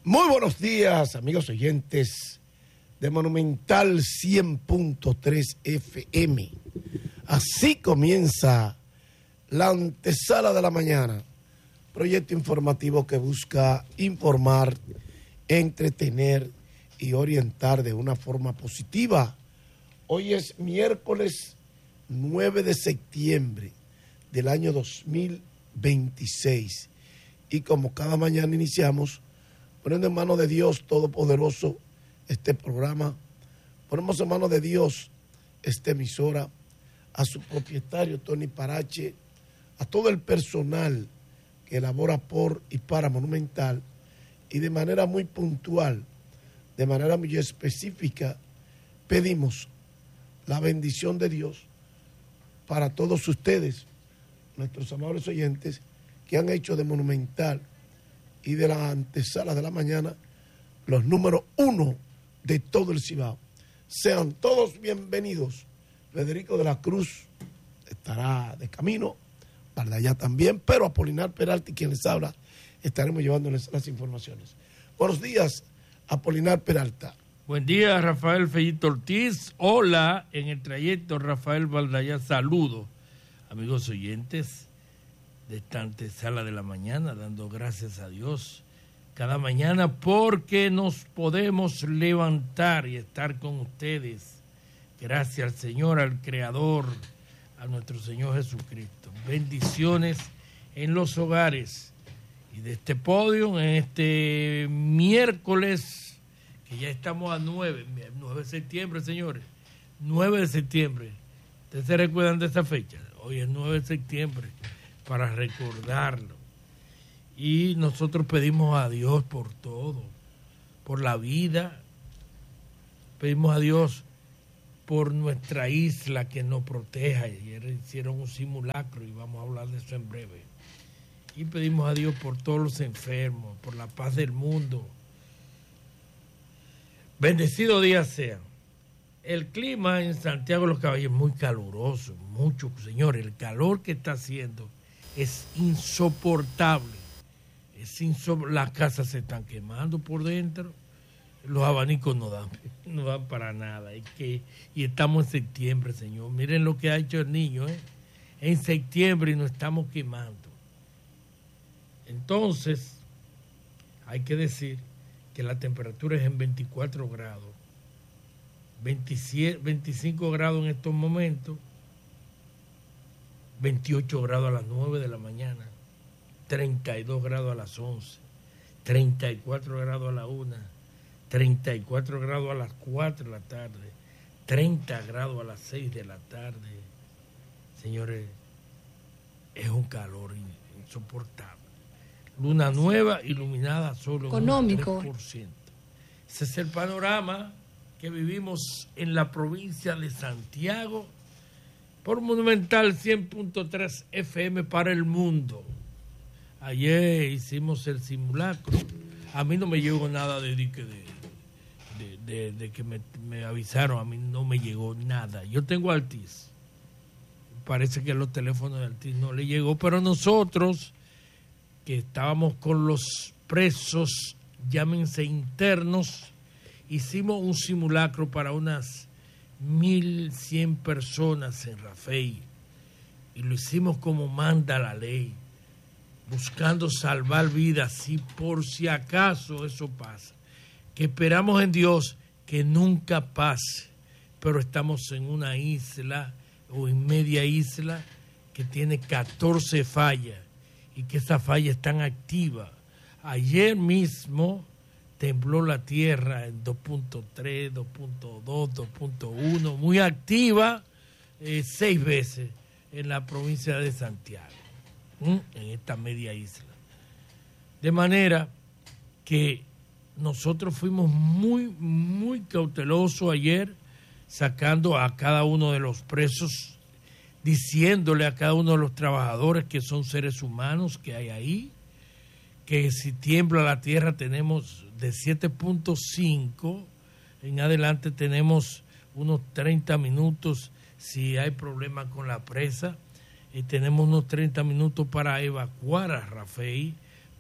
Muy buenos días, amigos oyentes de Monumental 100.3 FM. Así comienza la antesala de la mañana, proyecto informativo que busca informar, entretener y orientar de una forma positiva. Hoy es miércoles 9 de septiembre del año 2026 y como cada mañana iniciamos poniendo en manos de Dios Todopoderoso este programa, ponemos en manos de Dios esta emisora, a su propietario Tony Parache, a todo el personal que elabora por y para Monumental, y de manera muy puntual, de manera muy específica, pedimos la bendición de Dios para todos ustedes, nuestros amables oyentes, que han hecho de Monumental y de la antesala de la mañana los números 1 de todo el Cibao. Sean todos bienvenidos. Federico de la Cruz estará de camino, para allá también, pero Apolinar Peralta y quien les habla estaremos llevándoles las informaciones. Buenos días, Apolinar Peralta. Buen día, Rafael Fellito Ortiz. Hola, en el trayecto, Rafael Valdaya. Saludos, amigos oyentes de esta antesala de la mañana, dando gracias a Dios cada mañana porque nos podemos levantar y estar con ustedes. Gracias al Señor, al Creador, a nuestro Señor Jesucristo. Bendiciones en los hogares y de este podio en este miércoles, que ya estamos a 9 de septiembre, señores. 9 de septiembre. ¿Ustedes se recuerdan de esa fecha? Hoy es 9 de septiembre, para recordarlo. Y nosotros pedimos a Dios por todo, por la vida. Pedimos a Dios por nuestra isla que nos proteja. Ayer hicieron un simulacro y vamos a hablar de eso en breve. Y pedimos a Dios por todos los enfermos, por la paz del mundo. Bendecido día sea. El clima en Santiago de los Caballeros es muy caluroso, mucho, señores. El calor que está haciendo es insoportable. Las casas se están quemando por dentro. Los abanicos no dan para nada. Y estamos en septiembre, señor. Miren lo que ha hecho el niño, en septiembre, y nos estamos quemando. Entonces, hay que decir que la temperatura es en 24 grados. 25 grados en estos momentos. 28 grados a las 9 de la mañana. 32 grados a las 11. 34 grados a la 1. 34 grados a las 4 de la tarde, 30 grados a las 6 de la tarde. Señores, es un calor insoportable. Luna nueva, iluminada solo económico. En un 3%. Ese es el panorama que vivimos en la provincia de Santiago por Monumental 100.3 FM para el mundo. Ayer hicimos el simulacro. A mí no me llegó nada de que me avisaron, a mí no me llegó nada. Yo tengo Altiz. Parece que los teléfonos de Altiz no le llegó, pero nosotros, que estábamos con los presos, llámense internos, hicimos un simulacro para unas 1,100 personas en Rafael. Y lo hicimos como manda la ley, buscando salvar vidas, si por si acaso eso pasa. Que esperamos en Dios que nunca pase, pero estamos en una isla o en media isla que tiene 14 fallas y que esas fallas están activas. Ayer mismo tembló la tierra en 2.3, 2.2, 2.1, muy activa, 6 veces en la provincia de Santiago, en esta media isla. De manera que nosotros fuimos muy, muy cautelosos ayer, sacando a cada uno de los presos, diciéndole a cada uno de los trabajadores que son seres humanos que hay ahí, que si tiembla la tierra tenemos de 7.5 en adelante, tenemos unos 30 minutos si hay problemas con la presa, y tenemos unos 30 minutos para evacuar a Rafael,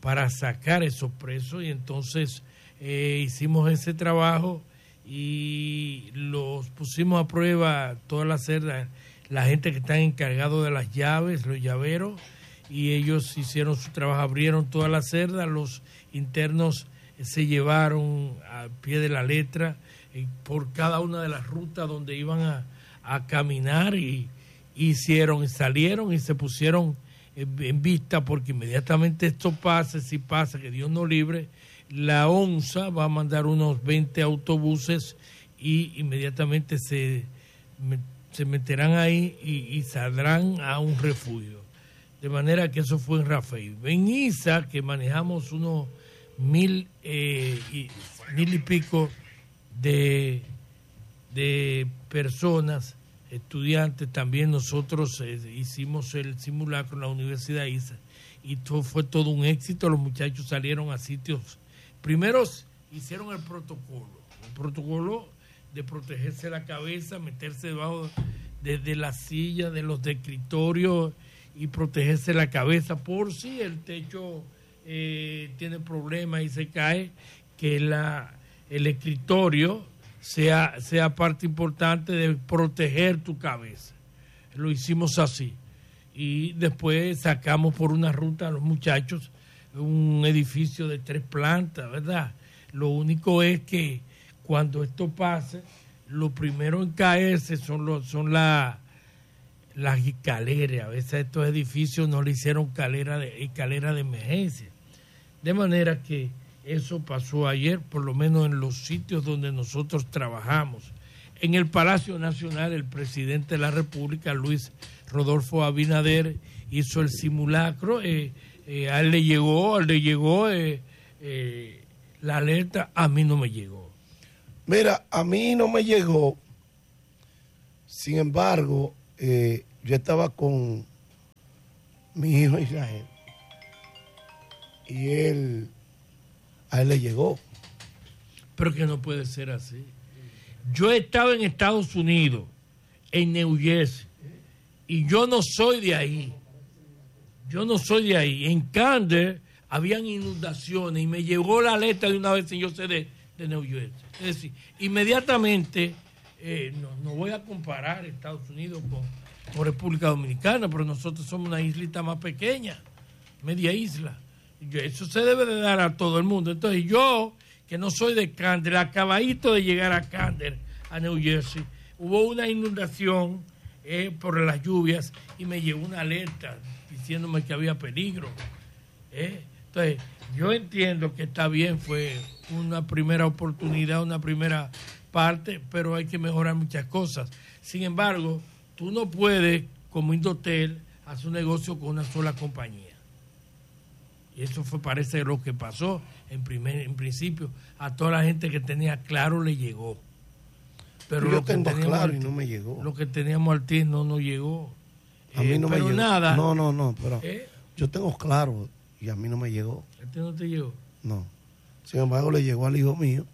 para sacar esos presos, y entonces hicimos ese trabajo y los pusimos a prueba toda la celda, la gente que está encargado de las llaves, los llaveros, y ellos hicieron su trabajo, abrieron toda la celda, los internos se llevaron al pie de la letra por cada una de las rutas donde iban a caminar, y salieron y se pusieron en vista, porque inmediatamente esto pase, si pasa, que Dios no libre, la ONSA va a mandar unos 20 autobuses y inmediatamente se meterán ahí y saldrán a un refugio. De manera que eso fue en Rafael. En ISA, que manejamos unos 1,000 y pico de personas, estudiantes, también nosotros hicimos el simulacro en la Universidad ISA, y fue todo un éxito. Los muchachos salieron a sitios, primero hicieron el protocolo de protegerse la cabeza, meterse debajo de la silla, de los escritorios, y protegerse la cabeza por si el techo tiene problemas y se cae, que el escritorio sea parte importante de proteger tu cabeza. Lo hicimos así. Y después sacamos por una ruta a los muchachos un edificio de 3 plantas, ¿verdad? Lo único es que cuando esto pase, lo primero en caerse son las escaleras. A veces a estos edificios no le hicieron escalera de emergencia. De manera que eso pasó ayer, por lo menos en los sitios donde nosotros trabajamos. En el Palacio Nacional, el presidente de la República, Luis Rodolfo Abinader, hizo el simulacro. A él le llegó la alerta, a mí no me llegó. Mira, a mí no me llegó. Sin embargo, yo estaba con mi hijo Israel y a él le llegó. Pero que no puede ser así. Yo estaba en Estados Unidos, en New Jersey, y yo no soy de ahí. En Camden habían inundaciones y me llegó la alerta de una vez sin yo ser de New Jersey. Es decir, inmediatamente, no voy a comparar Estados Unidos con República Dominicana, pero nosotros somos una islita más pequeña, media isla. Eso se debe de dar a todo el mundo. Entonces yo, que no soy de Camden, acabadito de llegar a Camden, a New Jersey, hubo una inundación por las lluvias y me llegó una alerta diciéndome que había peligro. Entonces yo entiendo que está bien, fue una primera oportunidad, una primera parte, pero hay que mejorar muchas cosas. Sin embargo, tú no puedes, como Indotel, hacer un negocio con una sola compañía. Y eso parece lo que pasó en principio. A toda la gente que tenía Claro le llegó. Pero yo tengo Claro y no me llegó. Lo que teníamos Altiz no llegó. A mí no me llegó. Nada. No, pero yo tengo Claro y a mí no me llegó. ¿A ti no te llegó? No. Sin embargo, le llegó al hijo mío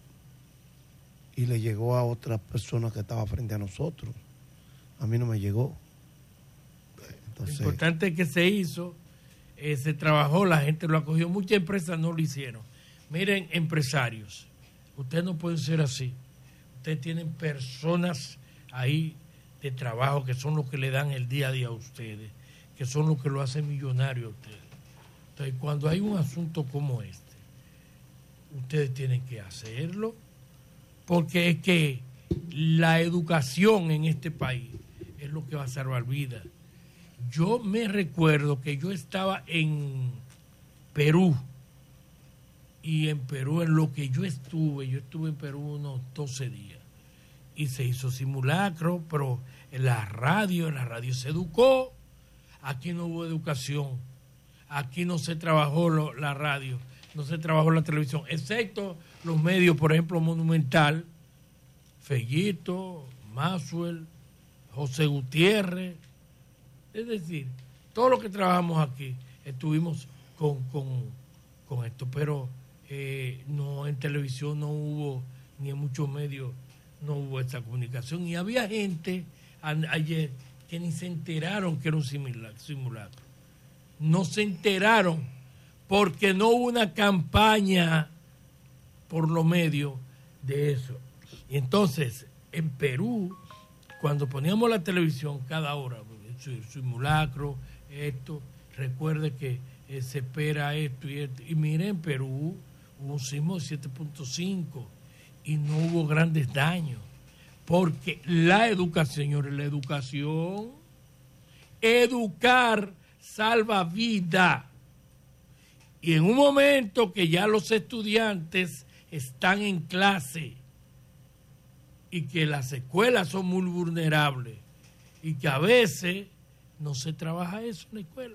y le llegó a otras personas que estaban frente a nosotros. A mí no me llegó. Entonces, lo importante es que se hizo. Se trabajó, la gente lo acogió, muchas empresas no lo hicieron. Miren, empresarios, ustedes no pueden ser así. Ustedes tienen personas ahí de trabajo que son los que le dan el día a día a ustedes, que son los que lo hacen millonario a ustedes. Entonces, cuando hay un asunto como este, ustedes tienen que hacerlo, porque es que la educación en este país es lo que va a salvar vidas. Yo me recuerdo que yo estaba en Perú, y en Perú, en lo que yo estuve en Perú unos 12 días, y se hizo simulacro, pero en la radio se educó. Aquí no hubo educación, aquí no se trabajó la radio, no se trabajó la televisión, excepto los medios, por ejemplo, Monumental, Fellito, Maxwell, José Gutiérrez. Es decir, todo lo que trabajamos aquí estuvimos con esto, pero no, en televisión no hubo, ni en muchos medios no hubo esta comunicación. Y había gente ayer que ni se enteraron que era un simulacro. No se enteraron porque no hubo una campaña por los medios de eso. Y entonces, en Perú, cuando poníamos la televisión cada hora, simulacro, esto, recuerde que se espera esto y esto. Y mire, en Perú hubo un sismo de 7.5 y no hubo grandes daños. Porque la educación, señores, la educación, educar salva vida. Y en un momento que ya los estudiantes están en clase y que las escuelas son muy vulnerables y que a veces no se trabaja eso en la escuela.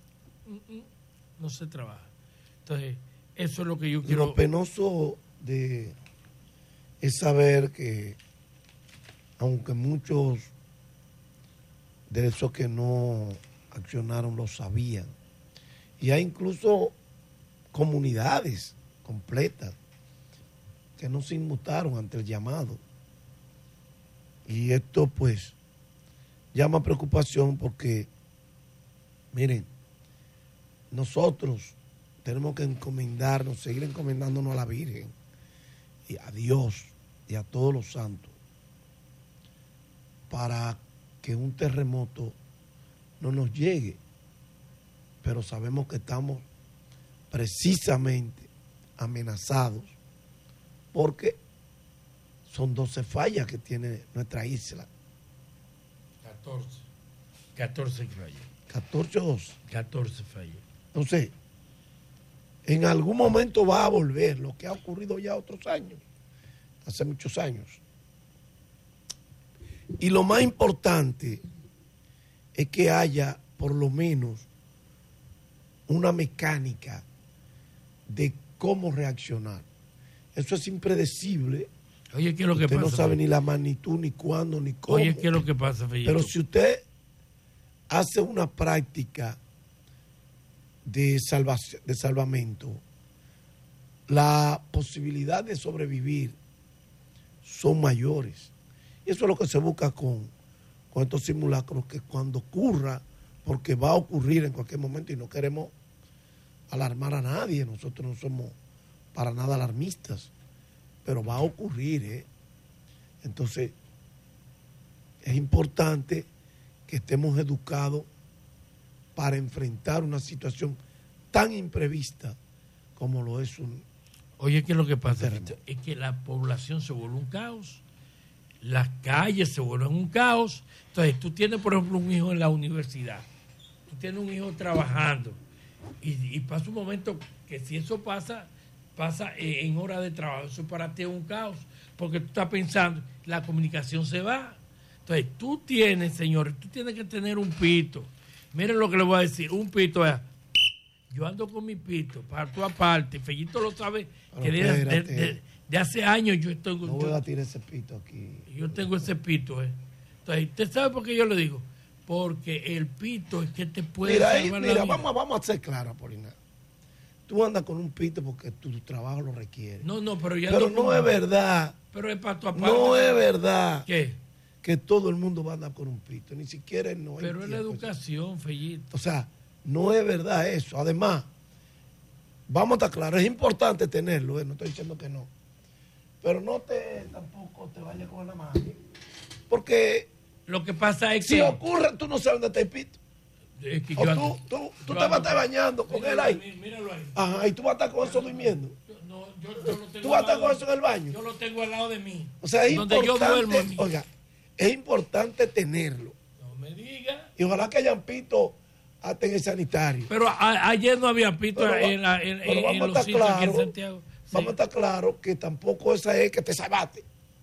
No se trabaja. Entonces, eso es lo que yo quiero. Lo penoso es saber que, aunque muchos de esos que no accionaron lo sabían, y hay incluso comunidades completas que no se inmutaron ante el llamado. Y esto pues llama preocupación porque, miren, nosotros tenemos que encomendarnos, seguir encomendándonos a la Virgen y a Dios y a todos los santos para que un terremoto no nos llegue. Pero sabemos que estamos precisamente amenazados porque son 12 fallas que tiene nuestra isla. 14 fallas. 14 o 12. 14 fallas. Entonces, en algún momento va a volver lo que ha ocurrido ya otros años, hace muchos años. Y lo más importante es que haya por lo menos una mecánica de cómo reaccionar. Eso es impredecible. Oye, ¿qué es lo que usted pasa? No sabe ni la magnitud, ni cuándo, ni cómo. Oye, ¿qué es lo que pasa, Fellito? Pero si usted hace una práctica de salvamento, la posibilidad de sobrevivir son mayores. Y eso es lo que se busca con estos simulacros, que cuando ocurra, porque va a ocurrir en cualquier momento y no queremos alarmar a nadie, nosotros no somos para nada alarmistas, pero va a ocurrir, ¿eh? Entonces, es importante que estemos educados para enfrentar una situación tan imprevista como lo es un... Oye, ¿qué es lo que pasa? Es que la población se vuelve un caos, las calles se vuelven un caos. Entonces, tú tienes, por ejemplo, un hijo en la universidad, tú tienes un hijo trabajando, y pasa un momento que si eso pasa en hora de trabajo, eso para ti es un caos, porque tú estás pensando, la comunicación se va. Entonces, tú tienes, señores, tú tienes que tener un pito. Miren lo que les voy a decir, un pito es, yo ando con mi pito, para tu aparte, Fellito lo sabe, que de hace años yo estoy... No voy a tirar ese pito aquí. Yo tengo ese pito, Entonces, ¿usted sabe por qué yo le digo? Porque el pito es que te puede salvar la vida. Vamos a ser claros, Apolinar. Tú andas con un pito porque tu trabajo lo requiere. No, pero no es verdad. Pero es para tu aparte. No es verdad. ¿Qué? Que todo el mundo va a andar con un pito. Ni siquiera no. Pero es la educación, Fellito. O sea, no es verdad eso. Además, vamos a estar claros, es importante tenerlo, no estoy diciendo que no. Pero tampoco te vayas con la mano. Porque lo que pasa es si que... ocurre, tú no sabes dónde está el pito. Es que tú te vas a estar bañando con él ahí. Míralo ahí. Ajá, y tú vas a estar con eso durmiendo. No, yo lo tengo. Tú vas a estar con eso en el baño. Yo lo tengo al lado de mí. O sea, es donde importante, yo duermo. Oiga, es importante tenerlo. No me diga. Y ojalá que hayan pito hasta en el sanitario. Pero ayer no había pito en los sitios aquí en Santiago. Sí. Vamos a estar claros que tampoco esa es que te salvaste.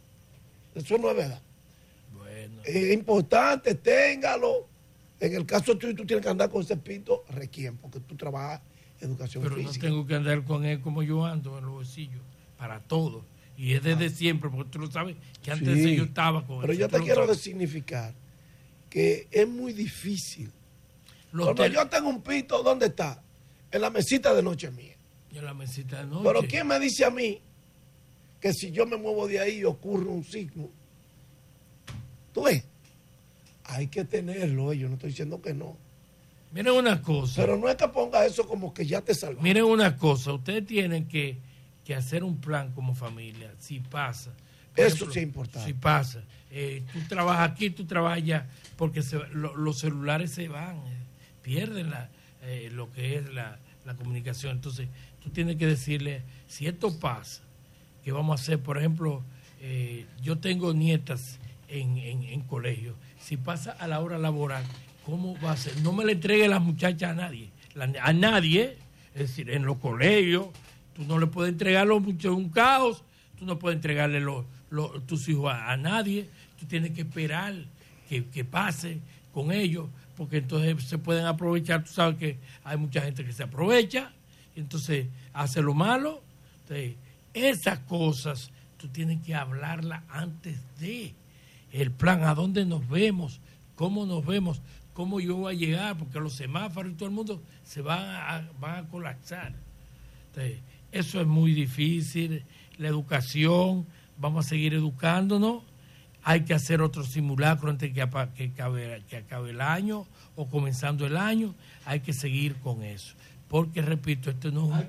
Eso no es verdad. Bueno. Es importante, téngalo. En el caso tuyo, tú tienes que andar con ese pito requiem, porque tú trabajas educación pero física. Pero no tengo que andar con él como yo ando en los bolsillos, para todo. Y es desde siempre, porque tú lo sabes, que antes yo estaba con él. Pero yo te quiero significar que es muy difícil. Cuando yo tengo un pito, ¿dónde está? En la mesita de noche mía. En la mesita de noche. Pero ¿quién me dice a mí que si yo me muevo de ahí ocurre un signo? ¿Tú ves? Hay que tenerlo, yo no estoy diciendo que no. Miren una cosa. Pero no es que ponga eso como que ya te salvaste. Miren una cosa, ustedes tienen que hacer un plan como familia, si pasa. Eso sí es importante. Si pasa. Tú trabajas aquí, tú trabajas allá, porque los celulares se van, pierden lo que es la comunicación. Entonces, tú tienes que decirle, si esto pasa, ¿qué vamos a hacer? Por ejemplo, yo tengo nietas en colegio. Si pasa a la hora laboral, ¿cómo va a ser? No me le entregue las muchachas a nadie. A nadie, es decir, en los colegios, tú no le puedes entregar los muchachos un caos, tú no puedes entregarle tus hijos a nadie, tú tienes que esperar que pase con ellos, porque entonces se pueden aprovechar. Tú sabes que hay mucha gente que se aprovecha, y entonces hace lo malo. Entonces, esas cosas tú tienes que hablarlas antes de el plan, a dónde nos vemos, cómo yo voy a llegar, porque los semáforos y todo el mundo se van a colapsar. Entonces, eso es muy difícil. La educación, vamos a seguir educándonos. Hay que hacer otro simulacro antes que acabe el año o comenzando el año. Hay que seguir con eso. Porque, repito, esto no es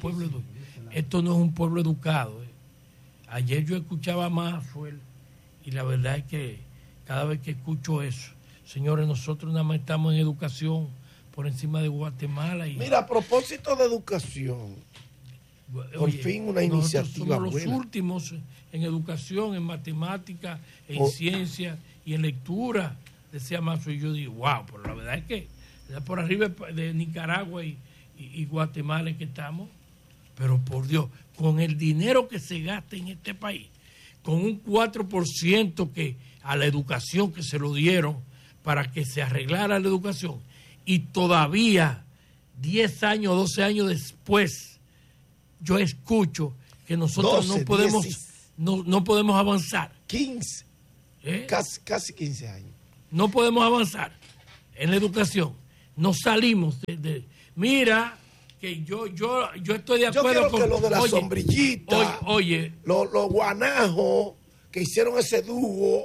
un pueblo educado. Ayer yo escuchaba más y la verdad es que cada vez que escucho eso, señores, nosotros nada más estamos en educación por encima de Guatemala. Mira, a propósito de educación, por fin una iniciativa somos buena. los últimos en educación, en matemática, en ciencia y en lectura, decía Mazo, y yo digo, wow, pero la verdad es que por arriba de Nicaragua y Guatemala es que estamos, pero por Dios, con el dinero que se gasta en este país, con un 4% que a la educación que se lo dieron para que se arreglara la educación, y todavía 10 años, 12 años después, yo escucho que nosotros 12, no podemos avanzar. 15, casi 15 años. No podemos avanzar en la educación. No salimos mira, que yo estoy de acuerdo yo creo que lo de la sombrillita, los guanajos que hicieron ese dúo,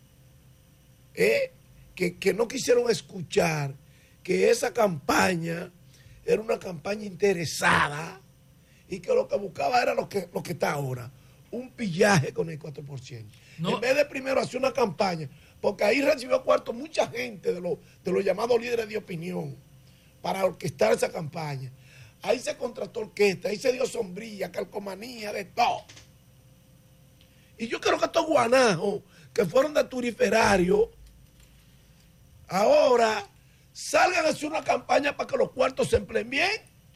que no quisieron escuchar que esa campaña era una campaña interesada y que lo que buscaba era lo que está ahora, un pillaje con el 4%. No. En vez de primero hacer una campaña, porque ahí recibió cuarto mucha gente de los llamados líderes de opinión para orquestar esa campaña. Ahí se contrató orquesta, ahí se dio sombrilla, calcomanía, de todo. Y yo creo que estos guanajos que fueron de turiferario, ahora salgan a hacer una campaña para que los cuartos se empleen bien.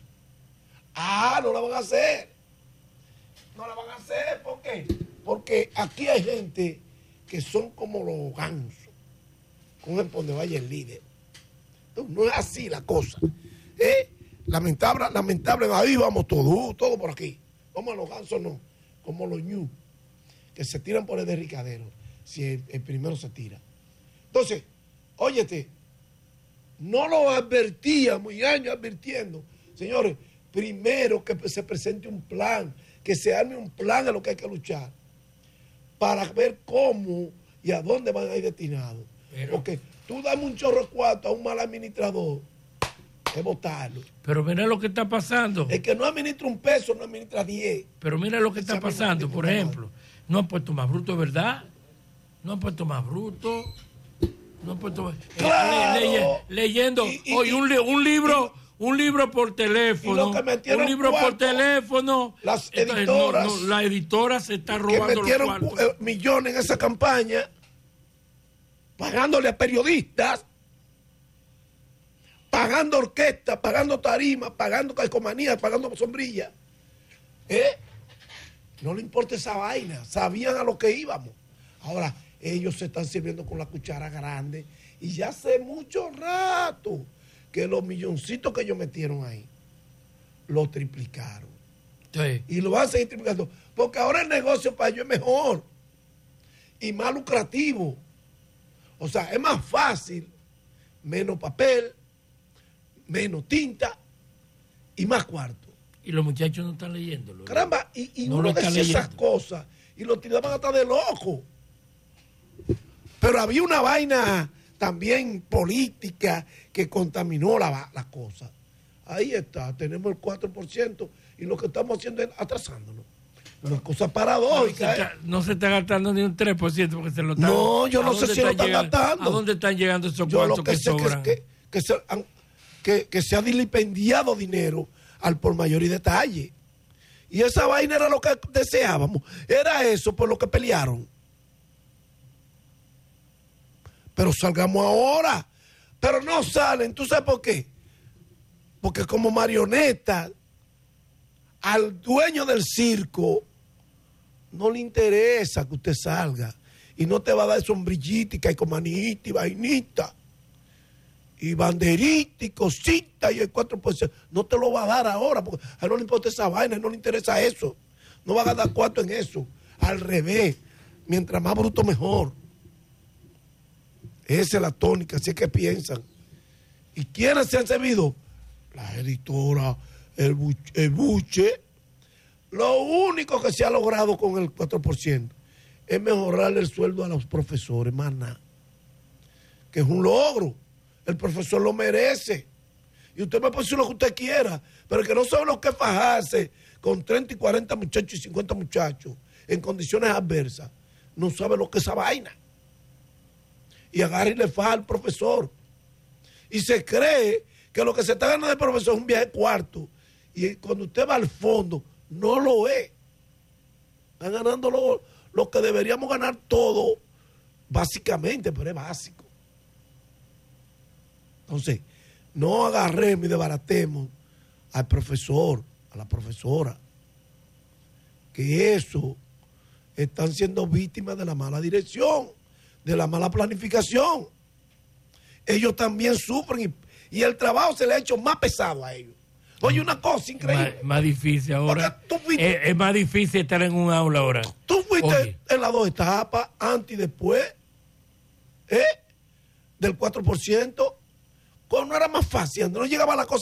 No la van a hacer. No la van a hacer, ¿por qué? Porque aquí hay gente que son como los gansos. Con el donde vaya el líder. Entonces, no es así la cosa. Lamentable, ahí vamos todos por aquí. Vamos a los gansos, no. Como los ñu, que se tiran por el derricadero, si el primero se tira. Entonces, óyete, no lo advertíamos y años advirtiendo. Señores, primero que se presente un plan, que se arme un plan a lo que hay que luchar, para ver cómo y a dónde van a ir destinados. Porque tú dame un chorro de cuarto a un mal administrador, es votarlo. Pero mira lo que está pasando. El que no administra un peso, no administra 10. Pero mira lo que está pasando, por ejemplo. No han puesto más bruto, ¿verdad? No han puesto más bruto. No han puesto... Claro. Leyendo hoy un libro por teléfono. Un libro por teléfono. Las editoras. La editora se está robando que metieron los cuartos. Millones en esa campaña, pagándole a periodistas, pagando orquesta, pagando tarima, pagando calcomanía, pagando sombrilla. No le importa esa vaina. Sabían a lo que íbamos. Ahora, ellos se están sirviendo con la cuchara grande. Y ya hace mucho rato que los milloncitos que ellos metieron ahí, lo triplicaron. Sí. Y lo van a seguir triplicando. Porque ahora el negocio para ellos es mejor. Y más lucrativo. O sea, es más fácil. Menos papel, menos tinta y más cuarto. Y los muchachos no están leyéndolo. Caramba, y no uno decía esas cosas y lo tiraban hasta de loco. Pero había una vaina también política que contaminó la cosa. Ahí está, tenemos el 4% y lo que estamos haciendo es atrasándonos. Una cosa paradójica. No se está gastando ni un 3% porque se lo están... No, yo no sé si lo están gastando. ¿A dónde están llegando esos cuartos que sobran? Que se ha dilipendiado dinero al por mayor y detalle. Y esa vaina era lo que deseábamos. Era eso por lo que pelearon. Pero salgamos ahora. Pero no salen. ¿Tú sabes por qué? Porque como marioneta, al dueño del circo no le interesa que usted salga. Y no te va a dar sombrillita y comanita y vainita. Y banderita y cosita y el 4%. No te lo va a dar ahora porque a él no le importa esa vaina, no le interesa eso. No va a ganar cuarto en eso. Al revés. Mientras más bruto, mejor. Esa es la tónica, así es que piensan. ¿Y quiénes se han servido? La editora, el buche. Lo único que se ha logrado con el 4% es mejorarle el sueldo a los profesores, más nada. Que es un logro. El profesor lo merece. Y usted me puede decir lo que usted quiera, pero el que no sabe lo que es fajarse con 30 y 40 muchachos y 50 muchachos en condiciones adversas, no sabe lo que es esa vaina. Y agarra y le faja al profesor. Y se cree que lo que se está ganando del profesor es un viaje cuarto. Y cuando usted va al fondo, no lo es. Están ganando lo que deberíamos ganar todo, básicamente, pero es básico. Entonces, no agarremos y desbaratemos al profesor, a la profesora, que eso están siendo víctimas de la mala dirección, de la mala planificación. Ellos también sufren y el trabajo se le ha hecho más pesado a ellos. Oye, una cosa increíble. Más difícil ahora. Es más difícil estar en un aula ahora. Tú fuiste en las dos etapas, antes y después, del 4%. Cuando no era más fácil, no llegaba la cosa